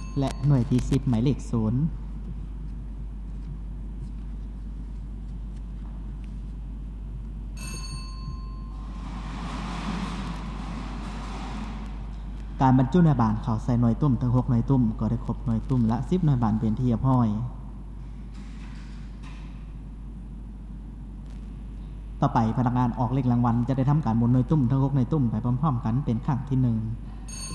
และหน่วยที่10หมายเลข0การบรรจุหน่วยบานเข้าใส่หน่วยตุ้มทั้ง6หน่วยตุ้มก็ได้ครบหน่วยตุ้มละ10หน่วยบานเป็นที่เรียบร้อยต่อไปพนักงานออกเลขรางวัลจะได้ทำการหมุนหน่วยตุ้มทั้ง6หน่วยตุ้มไปพร้อมๆกันเป็นครั้งที่1